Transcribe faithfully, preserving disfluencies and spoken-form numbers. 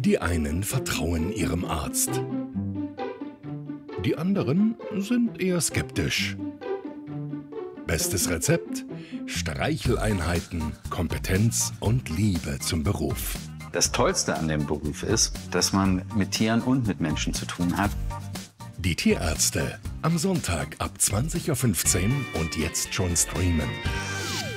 Die einen vertrauen ihrem Arzt. Die anderen sind eher skeptisch. Bestes Rezept: Streicheleinheiten, Kompetenz und Liebe zum Beruf. Das Tollste an dem Beruf ist, dass man mit Tieren und mit Menschen zu tun hat. Die Tierärzte, am Sonntag ab zwanzig Uhr fünfzehn und jetzt schon streamen.